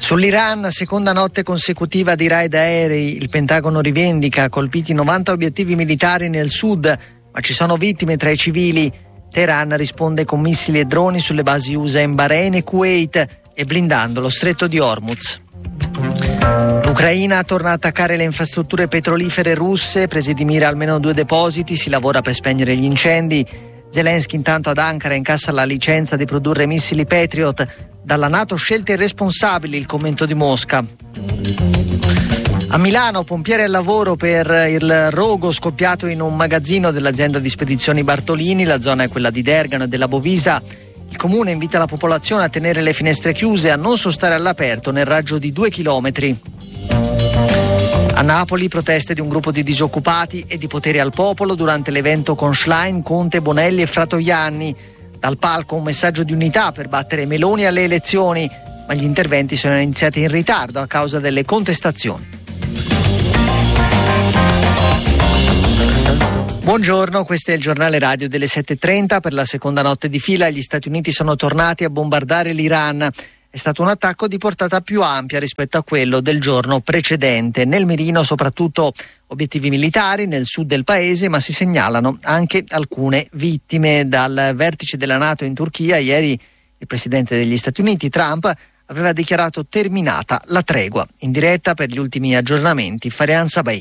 Sull'Iran, seconda notte consecutiva di raid aerei, il Pentagono rivendica colpiti 90 obiettivi militari nel sud, ma ci sono vittime tra i civili. Teheran risponde con missili e droni sulle basi USA in Bahrain e Kuwait e blindando lo stretto di Hormuz. L'Ucraina torna a attaccare le infrastrutture petrolifere russe, presi di mira almeno 2 depositi, si lavora per spegnere gli incendi. Zelensky intanto ad Ankara incassa la licenza di produrre missili Patriot. Dalla NATO scelte irresponsabili, il commento di Mosca. A Milano, pompieri al lavoro per il rogo scoppiato in un magazzino dell'azienda di spedizioni Bartolini. La zona è quella di Dergano e della Bovisa. Il comune invita la popolazione a tenere le finestre chiuse e a non sostare all'aperto nel raggio di 2 chilometri. A Napoli, proteste di un gruppo di disoccupati e di Potere al Popolo durante l'evento con Schlein, Conte, Bonelli e Fratoianni. Dal palco un messaggio di unità per battere Meloni alle elezioni, ma gli interventi sono iniziati in ritardo a causa delle contestazioni. Buongiorno, questo è il giornale radio delle 7:30. Per la seconda notte di fila gli Stati Uniti sono tornati a bombardare l'Iran. È stato un attacco di portata più ampia rispetto a quello del giorno precedente. Nel mirino soprattutto obiettivi militari nel sud del paese, ma si segnalano anche alcune vittime. Dal vertice della NATO in Turchia ieri il presidente degli Stati Uniti, Trump, aveva dichiarato terminata la tregua. In diretta per gli ultimi aggiornamenti, Farian Sabay.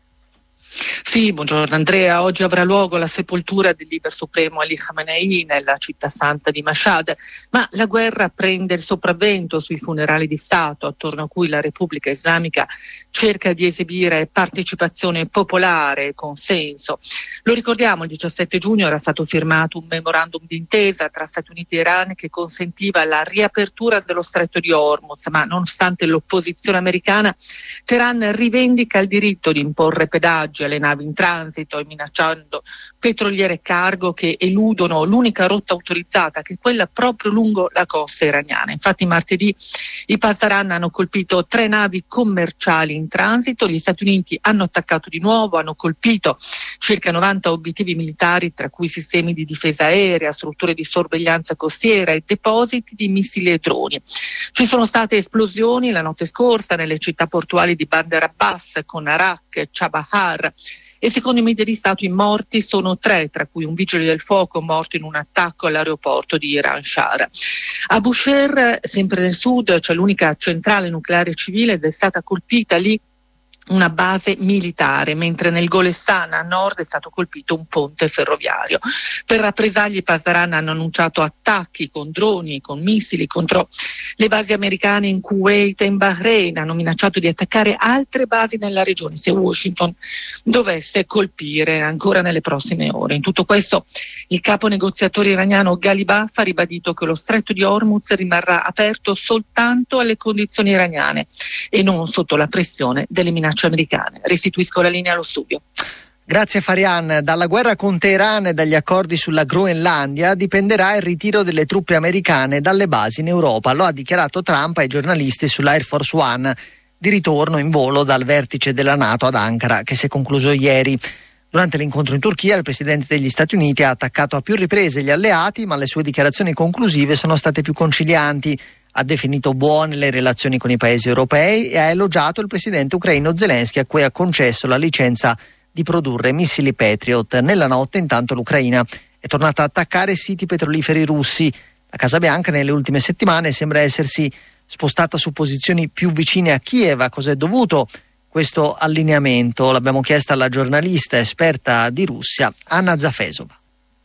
Sì, buongiorno Andrea. Oggi avrà luogo la sepoltura del leader supremo Ali Khamenei nella città santa di Mashhad, ma la guerra prende il sopravvento sui funerali di Stato, attorno a cui la Repubblica Islamica cerca di esibire partecipazione popolare e consenso. Lo ricordiamo, il 17 giugno era stato firmato un memorandum d'intesa tra Stati Uniti e Iran che consentiva la riapertura dello stretto di Hormuz, ma nonostante l'opposizione americana, Teheran rivendica il diritto di imporre pedaggi alle navi in transito e minacciando petroliere e cargo che eludono l'unica rotta autorizzata, che è quella proprio lungo la costa iraniana. Infatti martedì i Pasdaran hanno colpito 3 navi commerciali in transito, gli Stati Uniti hanno attaccato di nuovo, hanno colpito circa 90 obiettivi militari, tra cui sistemi di difesa aerea, strutture di sorveglianza costiera e depositi di missili e droni. Ci sono state esplosioni la notte scorsa nelle città portuali di Bandar Abbas, con Arak e Chabahar, e secondo i media di Stato i morti sono 3, tra cui un vigile del fuoco morto in un attacco all'aeroporto di Iran Shara. A Bushehr, sempre nel sud, c'è l'unica centrale nucleare civile ed è stata colpita lì una base militare, mentre nel Golestan a nord è stato colpito un ponte ferroviario. Per rappresaglie i Pasdaran hanno annunciato attacchi con droni, con missili contro le basi americane in Kuwait e in Bahrain, hanno minacciato di attaccare altre basi nella regione se Washington dovesse colpire ancora nelle prossime ore. In tutto questo il capo negoziatore iraniano Ghalibaf ha ribadito che lo stretto di Hormuz rimarrà aperto soltanto alle condizioni iraniane e non sotto la pressione delle minacce americane. Restituisco la linea allo studio. Grazie Farian. Dalla guerra con Teheran e dagli accordi sulla Groenlandia dipenderà il ritiro delle truppe americane dalle basi in Europa. Lo ha dichiarato Trump ai giornalisti sull'Air Force One, di ritorno in volo dal vertice della NATO ad Ankara, che si è concluso ieri. Durante l'incontro in Turchia il presidente degli Stati Uniti ha attaccato a più riprese gli alleati, ma le sue dichiarazioni conclusive sono state più concilianti. Ha definito buone le relazioni con i paesi europei e ha elogiato il presidente ucraino Zelensky, a cui ha concesso la licenza di produrre missili Patriot. Nella notte intanto l'Ucraina è tornata a attaccare siti petroliferi russi. La Casa Bianca nelle ultime settimane sembra essersi spostata su posizioni più vicine a Kiev. A cosa è dovuto questo allineamento? L'abbiamo chiesto alla giornalista esperta di Russia Anna Zafesova.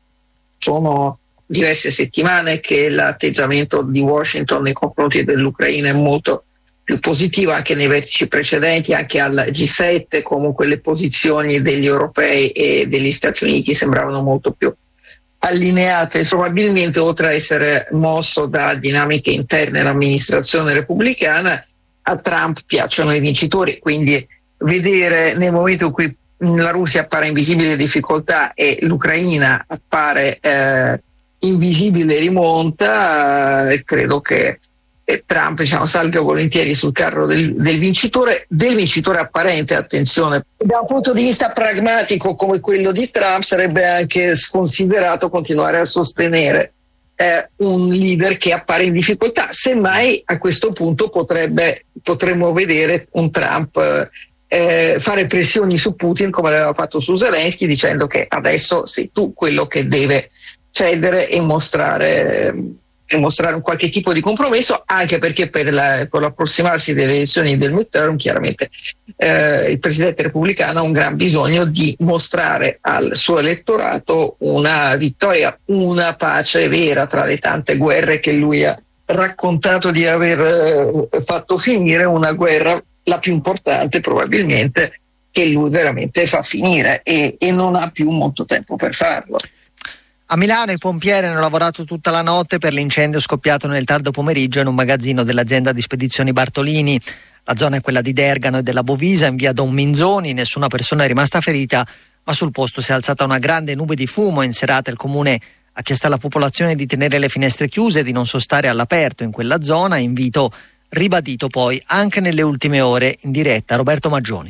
Sono diverse settimane che l'atteggiamento di Washington nei confronti dell'Ucraina è molto più positivo, anche nei vertici precedenti, anche al G7, comunque le posizioni degli europei e degli Stati Uniti sembravano molto più allineate. Probabilmente, oltre a essere mosso da dinamiche interne all'amministrazione repubblicana, a Trump piacciono i vincitori, quindi vedere nel momento in cui la Russia appare in visibile difficoltà e l'Ucraina appare invisibile rimonta, credo che Trump salga volentieri sul carro del vincitore apparente. Attenzione, da un punto di vista pragmatico come quello di Trump sarebbe anche sconsiderato continuare a sostenere un leader che appare in difficoltà. Semmai a questo punto potremmo vedere un Trump fare pressioni su Putin come l'aveva fatto su Zelensky, dicendo che adesso sei tu quello che deve cedere e mostrare un qualche tipo di compromesso, anche perché per l'approssimarsi delle elezioni del midterm chiaramente il presidente repubblicano ha un gran bisogno di mostrare al suo elettorato una vittoria, una pace vera tra le tante guerre che lui ha raccontato di aver fatto finire, una guerra, la più importante probabilmente, che lui veramente fa finire e non ha più molto tempo per farlo. A Milano i pompieri hanno lavorato tutta la notte per l'incendio scoppiato nel tardo pomeriggio in un magazzino dell'azienda di spedizioni Bartolini. La zona è quella di Dergano e della Bovisa, in via Don Minzoni. Nessuna persona è rimasta ferita, ma sul posto si è alzata una grande nube di fumo. In serata il comune ha chiesto alla popolazione di tenere le finestre chiuse e di non sostare all'aperto in quella zona. Invito ribadito poi anche nelle ultime ore. In diretta Roberto Maggioni.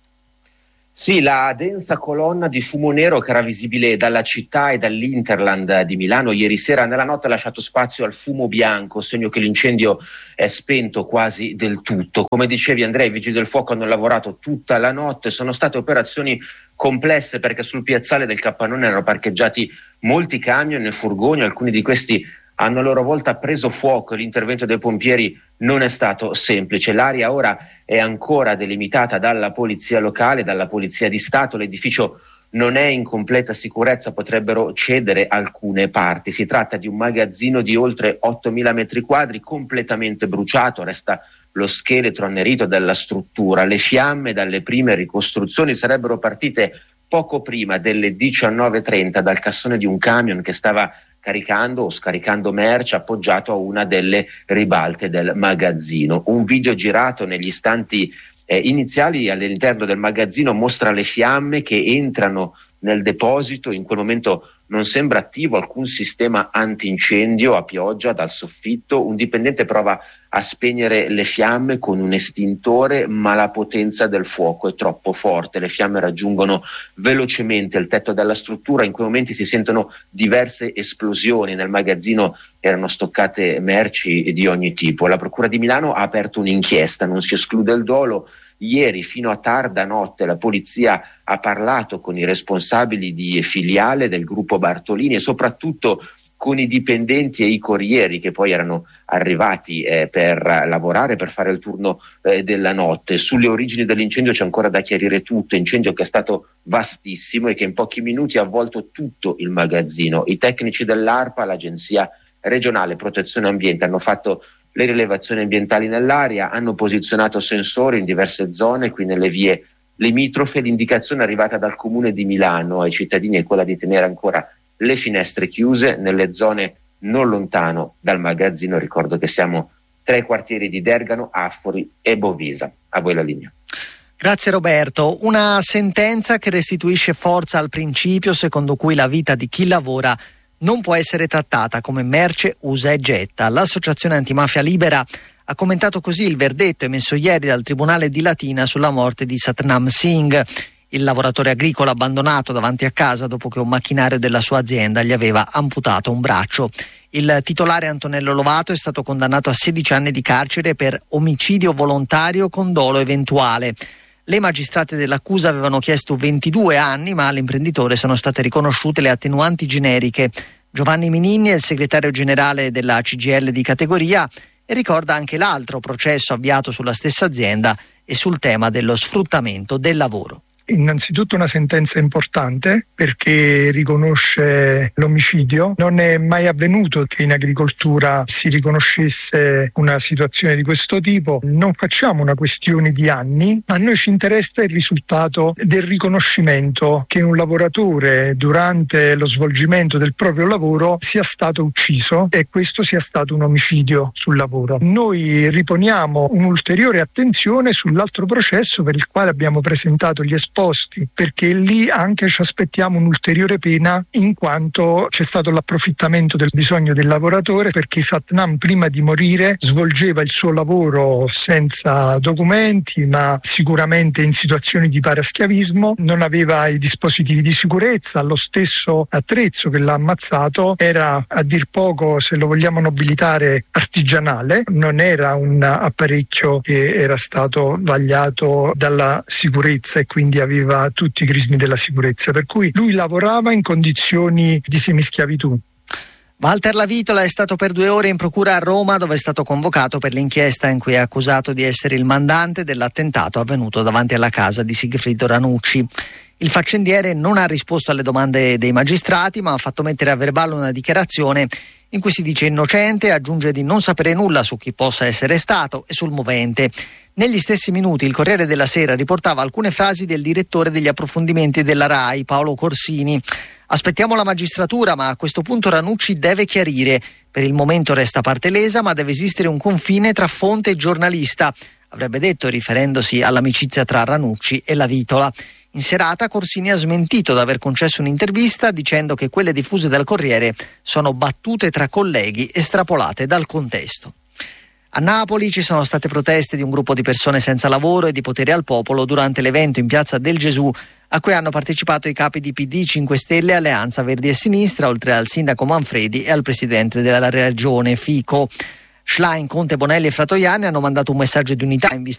Sì, la densa colonna di fumo nero che era visibile dalla città e dall'Interland di Milano ieri sera nella notte ha lasciato spazio al fumo bianco, segno che l'incendio è spento quasi del tutto. Come dicevi Andrea, i vigili del fuoco hanno lavorato tutta la notte, sono state operazioni complesse perché sul piazzale del Capannone erano parcheggiati molti camion e furgoni, alcuni di questi hanno a loro volta preso fuoco e l'intervento dei pompieri non è stato semplice. L'area ora è ancora delimitata dalla polizia locale, dalla polizia di Stato, l'edificio non è in completa sicurezza, potrebbero cedere alcune parti. Si tratta di un magazzino di oltre 8.000 metri quadri completamente bruciato, resta lo scheletro annerito della struttura. Le fiamme dalle prime ricostruzioni sarebbero partite poco prima delle 19:30 dal cassone di un camion che stava caricando o scaricando merce appoggiato a una delle ribalte del magazzino. Un video girato negli istanti iniziali all'interno del magazzino mostra le fiamme che entrano nel deposito. In quel momento non sembra attivo alcun sistema antincendio a pioggia dal soffitto. Un dipendente prova a spegnere le fiamme con un estintore, ma la potenza del fuoco è troppo forte. Le fiamme raggiungono velocemente il tetto della struttura. In quei momenti si sentono diverse esplosioni. Nel magazzino erano stoccate merci di ogni tipo. La Procura di Milano ha aperto un'inchiesta, non si esclude il dolo. Ieri fino a tarda notte la polizia ha parlato con i responsabili di filiale del gruppo Bartolini e soprattutto con i dipendenti e i corrieri che poi erano arrivati per lavorare, per fare il turno della notte. Sulle origini dell'incendio c'è ancora da chiarire tutto, incendio che è stato vastissimo e che in pochi minuti ha avvolto tutto il magazzino. I tecnici dell'ARPA, l'Agenzia Regionale Protezione Ambiente, hanno fatto le rilevazioni ambientali nell'area, hanno posizionato sensori in diverse zone, qui nelle vie limitrofe. L'indicazione arrivata dal Comune di Milano ai cittadini è quella di tenere ancora le finestre chiuse nelle zone non lontano dal magazzino. Ricordo che siamo tra i quartieri di Dergano, Affori e Bovisa. A voi la linea. Grazie Roberto. Una sentenza che restituisce forza al principio secondo cui la vita di chi lavora non può essere trattata come merce usa e getta. L'Associazione Antimafia Libera ha commentato così il verdetto emesso ieri dal Tribunale di Latina sulla morte di Satnam Singh, il lavoratore agricolo abbandonato davanti a casa dopo che un macchinario della sua azienda gli aveva amputato un braccio. Il titolare Antonello Lovato è stato condannato a 16 anni di carcere per omicidio volontario con dolo eventuale. Le magistrate dell'accusa avevano chiesto 22 anni, ma all'imprenditore sono state riconosciute le attenuanti generiche. Giovanni Mininni è il segretario generale della CGIL di categoria e ricorda anche l'altro processo avviato sulla stessa azienda e sul tema dello sfruttamento del lavoro. Innanzitutto una sentenza importante perché riconosce l'omicidio. Non è mai avvenuto che in agricoltura si riconoscesse una situazione di questo tipo. Non facciamo una questione di anni, a noi ci interessa il risultato del riconoscimento che un lavoratore durante lo svolgimento del proprio lavoro sia stato ucciso e questo sia stato un omicidio sul lavoro. Noi riponiamo un'ulteriore attenzione sull'altro processo per il quale abbiamo presentato gli esposti esposti, perché lì anche ci aspettiamo un'ulteriore pena, in quanto c'è stato l'approfittamento del bisogno del lavoratore, perché Satnam prima di morire svolgeva il suo lavoro senza documenti, ma sicuramente in situazioni di paraschiavismo, non aveva i dispositivi di sicurezza, lo stesso attrezzo che l'ha ammazzato era, a dir poco, se lo vogliamo nobilitare, artigianale, non era un apparecchio che era stato vagliato dalla sicurezza e quindi aveva tutti i crismi della sicurezza, per cui lui lavorava in condizioni di semischiavitù. Walter Lavitola è stato per 2 ore in procura a Roma, dove è stato convocato per l'inchiesta in cui è accusato di essere il mandante dell'attentato avvenuto davanti alla casa di Sigfrido Ranucci. Il faccendiere non ha risposto alle domande dei magistrati, ma ha fatto mettere a verbale una dichiarazione in cui si dice innocente e aggiunge di non sapere nulla su chi possa essere stato e sul movente. Negli stessi minuti il Corriere della Sera riportava alcune frasi del direttore degli approfondimenti della RAI, Paolo Corsini. Aspettiamo la magistratura, ma a questo punto Ranucci deve chiarire. Per il momento resta parte lesa, ma deve esistere un confine tra fonte e giornalista, avrebbe detto riferendosi all'amicizia tra Ranucci e Lavitola. In serata Corsini ha smentito di aver concesso un'intervista dicendo che quelle diffuse dal Corriere sono battute tra colleghi estrapolate dal contesto. A Napoli ci sono state proteste di un gruppo di persone senza lavoro e di potere al popolo durante l'evento in Piazza del Gesù, a cui hanno partecipato i capi di PD, 5 Stelle, Alleanza Verdi e Sinistra, oltre al sindaco Manfredi e al presidente della regione Fico. Schlein, Conte, Bonelli e Fratoianni hanno mandato un messaggio di unità in vista